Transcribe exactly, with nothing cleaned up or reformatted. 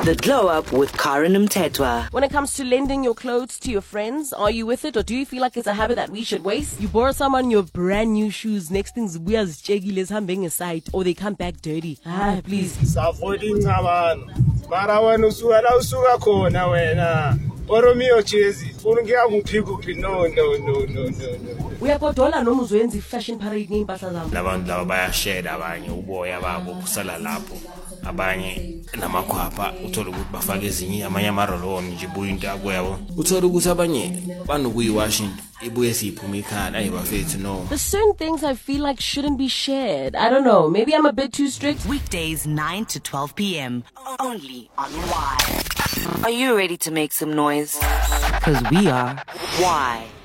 The Glow Up with Karen Mtetwa. When it comes to lending your clothes to your friends, are you with it, or do you feel like it's a habit that we should waste? You borrow someone your brand new shoes, next thing's weird cheggiles hambing aside, or they come back dirty. Ah, please. Safoding abantu. Mara wena usuka la usuka khona wena. Boromeo Chezi. Ungiya kuphi no no no no no. Uyakodola noma uzwenza fashion parade ngeimpahla zabo. Labantu laba bayashare abanye uboya babo kusala lapho. Abanye namakhwapha uthola ukuthi bafaka ezinye amanye amaroloni nje ibuye into yakwabo. Uthola ukuthi abanye banokuyiwash into ibuye siphuma ikhala ayibafethu no. There's certain things I feel like shouldn't be shared. I don't know, maybe I'm a bit too strict. Weekdays nine to twelve p.m. only on Y. Are you ready to make some noise? Cause we are. Y.